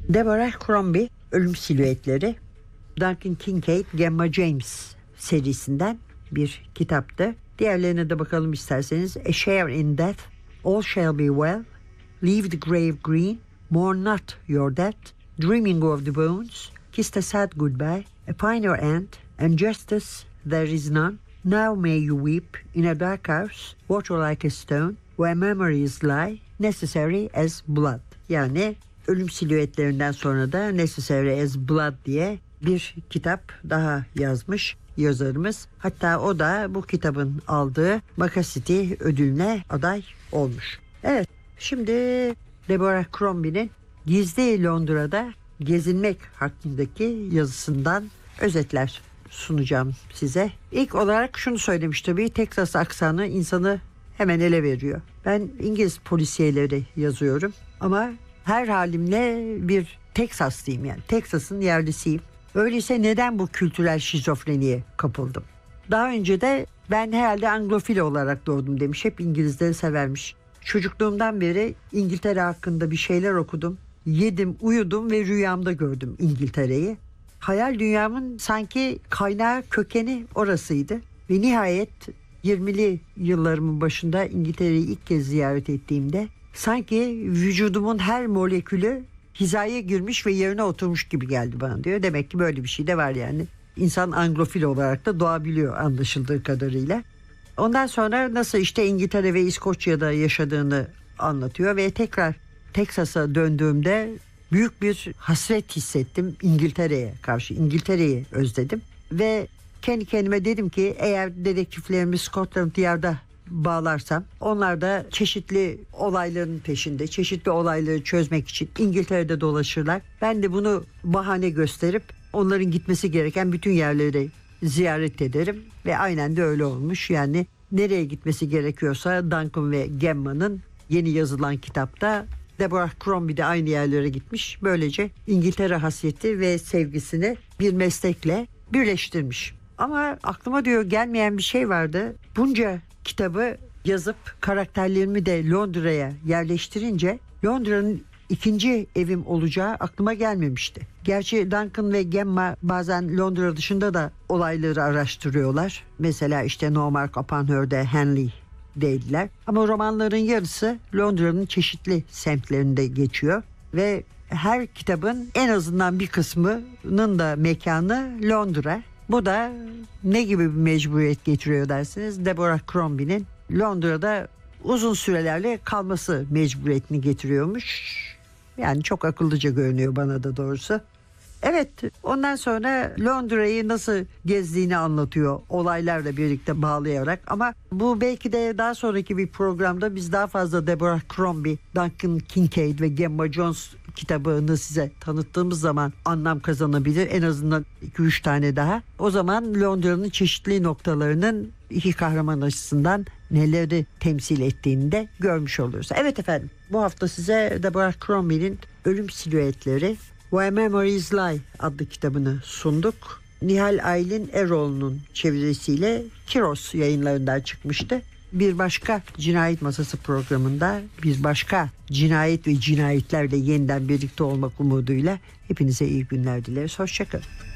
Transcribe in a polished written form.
Deborah Crombie, Ölüm Silüetleri, Duncan Kincaid, Gemma James serisinden bir kitaptı. Diğerlerine de bakalım isterseniz. A Share in Death, All Shall Be Well, Leave the Grave Green, Mourn Not Your Death, Dreaming of the Bones, Kiss the Sad Goodbye, A Pioneer Ant, and Justice There Is None, Now May You Weep, In a Dark House, Water Like a Stone, Where Memories Lie, Necessary as Blood. Yani Ölüm Silüetlerinden sonra da Necessary as Blood diye bir kitap daha yazmış yazarımız. Hatta o da bu kitabın aldığı Makasiti ödülüne aday olmuş. Evet, şimdi Deborah Crombie'nin Gizli Londra'da Gezinmek hakkındaki yazısından özetler sunacağım size. İlk olarak şunu söylemiş tabii, Texas aksanı insanı hemen ele veriyor. Ben İngiliz polisiyeleri yazıyorum ama her halimle bir Teksaslıyım, yani Texas'ın yerlisiyim. Öyleyse neden bu kültürel şizofreniye kapıldım? Daha önce de ben herhalde Anglofil olarak doğdum demiş. Hep İngilizleri severmiş. Çocukluğumdan beri İngiltere hakkında bir şeyler okudum. Yedim, uyudum ve rüyamda gördüm İngiltere'yi. Hayal dünyamın sanki kaynağı, kökeni orasıydı. Ve nihayet 20'li yıllarımın başında İngiltere'yi ilk kez ziyaret ettiğimde sanki vücudumun her molekülü hizaya girmiş ve yerine oturmuş gibi geldi bana diyor. Demek ki böyle bir şey de var yani. İnsan Anglofil olarak da doğabiliyor anlaşıldığı kadarıyla. Ondan sonra nasıl işte İngiltere ve İskoçya'da yaşadığını anlatıyor ve tekrar Teksas'a döndüğümde büyük bir hasret hissettim İngiltere'ye karşı. İngiltere'yi özledim ve kendi kendime dedim ki eğer dedektiflerimi Scotland Yard'a bağlarsam onlar da çeşitli olayların peşinde, çeşitli olayları çözmek için İngiltere'de dolaşırlar. Ben de bunu bahane gösterip onların gitmesi gereken bütün yerleri ziyaret ederim ve aynen de öyle olmuş. Yani nereye gitmesi gerekiyorsa Duncan ve Gemma'nın yeni yazılan kitapta Deborah Crombie de aynı yerlere gitmiş. Böylece İngiltere hasreti ve sevgisini bir meslekle birleştirmiş. Ama aklıma diyor gelmeyen bir şey vardı. Bunca kitabı yazıp karakterlerimi de Londra'ya yerleştirince Londra'nın ikinci evim olacağı aklıma gelmemişti. Gerçi Duncan ve Gemma bazen Londra dışında da olayları araştırıyorlar. Mesela işte No Mark Upon Her'de Henley'deydiler. Ama romanların yarısı Londra'nın çeşitli semtlerinde geçiyor ve her kitabın en azından bir kısmının da mekanı Londra. Bu da ne gibi bir mecburiyet getiriyor dersiniz? Deborah Crombie'nin Londra'da uzun sürelerle kalması mecburiyetini getiriyormuş. Yani çok akıllıca görünüyor bana da doğrusu. Evet, ondan sonra Londra'yı nasıl gezdiğini anlatıyor olaylarla birlikte bağlayarak. Ama bu belki de daha sonraki bir programda biz daha fazla Deborah Crombie, Duncan Kincaid ve Gemma Jones kitabını size tanıttığımız zaman anlam kazanabilir. En azından 2-3 tane daha. O zaman Londra'nın çeşitli noktalarının iki kahraman açısından neleri temsil ettiğini de görmüş oluruz. Evet efendim, bu hafta size Deborah Crombie'nin Ölüm Silüetleri, Where Memories Lie adlı kitabını sunduk. Nihal Aylin Eroğlu'nun çevirisiyle Kiros yayınlarından çıkmıştı. Bir başka Cinayet Masası programında bir başka cinayet ve cinayetlerle yeniden birlikte olmak umuduyla hepinize iyi günler dileriz. Hoşçakalın.